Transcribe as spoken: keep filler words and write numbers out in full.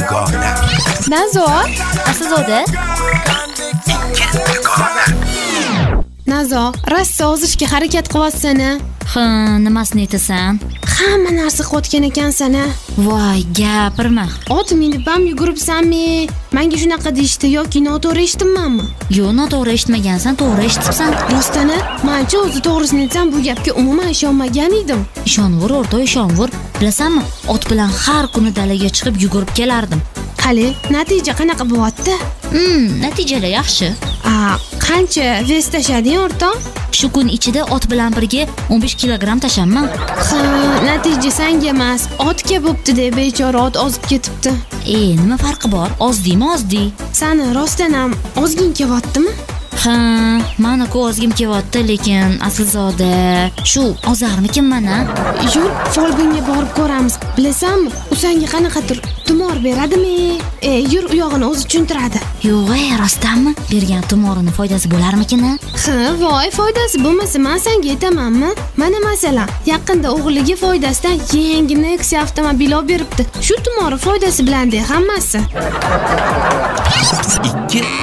dugona. Nazor, Aslzoda, Ikki dugona. Nazor, rossa ozishga harakat qilyapsan-a? ha, nimasini aytasan? Hamma narsa qilayotgan ekansan-a? Voy, gapirma. Ot minib ham yuguribsanmi? Menga shunaqa deyishdi yoki noto'g'ri eshitdimmanmi? Yo'q, noto'g'ri eshitmagansan, to'g'ri eshitibsan. Rostani, mencha o'zi to'g'risini aytsam bu gapga umuman ishonmagan edim. Ishonvur, o'rtoq, ishonvur. Bilasanmi, ot bilan har kuni dalaga chiqib yugurib kelardim. Qali, natija qanaqa bo'lyapti? Hmm, natijalar yaxshi. A, qancha vес tashlading, o'rtoq? Shu kun ichida ot bilan birga o'n besh kilogramm tashanman. Ha, natija senga emas, otga bo'pti-da, bechora ot ozib ketibdi. E, nima farqi bor? Ozdimi, ozdi. Sani rostdan ham ozging kelyaptimi? Ha, mana ku ozgim kelyapti, lekin Aslzoda, shu ozarmikin mana? Yur, folbinga borib ko'ramiz. Bilasanmi, u senga qanaqadir tumor beradimi? E, yur, u yog'ini o'zi tushuntiradi. Yo'q, rostdanmi? Bergan tumorini foydasi bo'larmikin? Ha, voy, foydasi bo'lmasa, men senga aytamanmi? Mana masalan, yaqinda o'g'liga foydasidan yangi Nexia avtomobil olib beribdi. Shu tumori foydasi bilan de hammasi. Ikki